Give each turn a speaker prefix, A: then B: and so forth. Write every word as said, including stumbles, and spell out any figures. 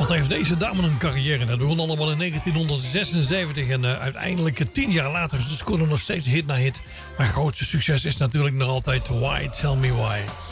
A: Wat heeft deze dame een carrière? Dat begon allemaal in negentienhonderdzesenzeventig en uh, uiteindelijk uh, tien jaar later ze scoorde nog steeds hit na hit. Maar grootste succes is natuurlijk nog altijd Why, Tell Me Why.